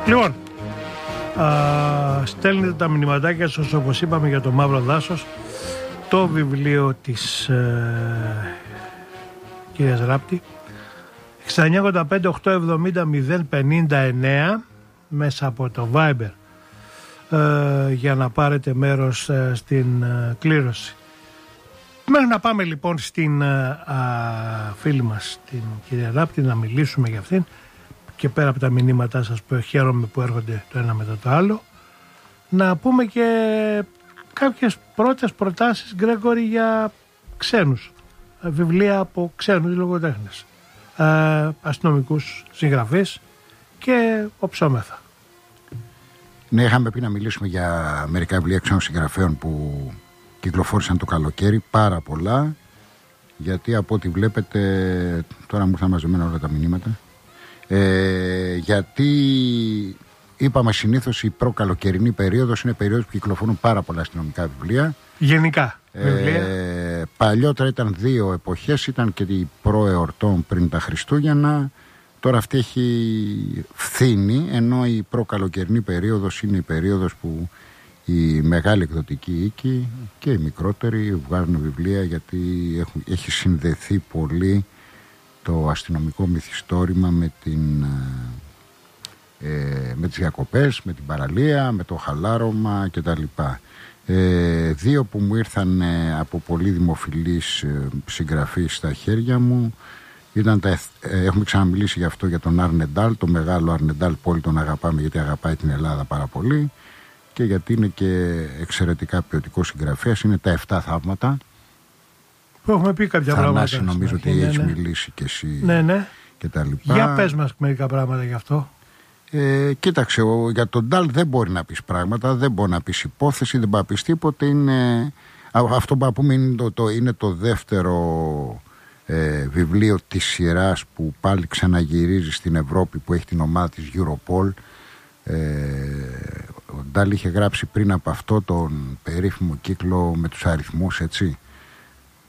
Λοιπόν, στέλνετε τα μηνυματάκια σας, όπως είπαμε, για το Μαύρο Δάσος, το βιβλίο της κυρίας Ράπτη. 6985-870-059 μέσα από το Viber για να πάρετε μέρος στην κλήρωση. Μέχρι να πάμε λοιπόν στην φίλη μας, την κυρία Ράπτη, να μιλήσουμε για αυτήν, και πέρα από τα μηνύματά σας που χαίρομαι που έρχονται το ένα μετά το άλλο, να πούμε και κάποιες πρώτες προτάσεις, Γκρέγκορη, για ξένους, βιβλία από ξένους λογοτέχνες, αστυνομικούς συγγραφείς και οψόμεθα. Ναι, είχαμε πει να μιλήσουμε για μερικά βιβλία ξένων συγγραφέων που κυκλοφόρησαν το καλοκαίρι, πάρα πολλά, γιατί από ό,τι βλέπετε, τώρα μου ήρθαν μαζεμένα όλα τα μηνύματα, γιατί είπαμε συνήθως η προκαλοκαιρινή περίοδος είναι περίοδος που κυκλοφορούν πάρα πολλά αστυνομικά βιβλία. Γενικά βιβλία. Παλιότερα ήταν δύο εποχές, ήταν και η προεορτών πριν τα Χριστούγεννα. Τώρα αυτή έχει φθήνει, ενώ η προκαλοκαιρινή περίοδος είναι η περίοδος που οι μεγάλοι εκδοτικοί οίκοι και οι μικρότεροι βγάζουν βιβλία, γιατί έχει συνδεθεί πολύ το αστυνομικό μυθιστόρημα με τις διακοπές, με την παραλία, με το χαλάρωμα κτλ. Δύο που μου ήρθαν από πολύ δημοφιλείς συγγραφείς στα χέρια μου ήταν έχουμε ξαναμιλήσει γι' αυτό, για τον Αρνεντάλ, το μεγάλο Αρνεντάλ που όλοι τον αγαπάμε, γιατί αγαπάει την Ελλάδα πάρα πολύ και γιατί είναι και εξαιρετικά ποιοτικό συγγραφέας. Είναι τα 7 θαύματα που έχουμε πει κάποια πράγματα. Θανάση, νομίζω ότι έχεις μιλήσει και εσύ. Ναι. Και τα λοιπά. Για πες μας μερικά πράγματα γι' αυτό. Κοίταξε, για τον Ντάλ δεν μπορεί να πεις πράγματα, δεν μπορεί να πεις υπόθεση, δεν μπορεί να πεις τίποτε. Αυτό που πούμε είναι το δεύτερο βιβλίο της σειράς που πάλι ξαναγυρίζει στην Ευρώπη, που έχει την ομάδα της Europol. Ο Ντάλ είχε γράψει πριν από αυτό τον περίφημο κύκλο με τους αριθμούς, έτσι.